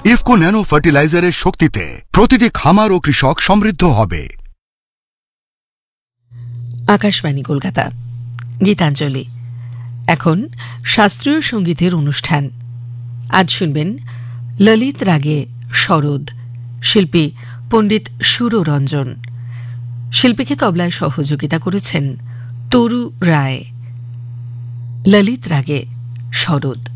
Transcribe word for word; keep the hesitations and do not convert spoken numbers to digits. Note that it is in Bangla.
ইফকো ন্যানো ফার্টিলাইজারের শক্তিতে প্রতিটি খামার ও কৃষক সমৃদ্ধ হবে। আকাশবাণী কলকাতা, গীতাঞ্জলি। এখন শাস্ত্রীয় সঙ্গীতের অনুষ্ঠান। আজ শুনবেন ললিত রাগে শরদ, শিল্পী পণ্ডিত সুররঞ্জন। শিল্পীকে তবলায় সহযোগিতা করেছেন তরু রায়। ললিত রাগে শরদ।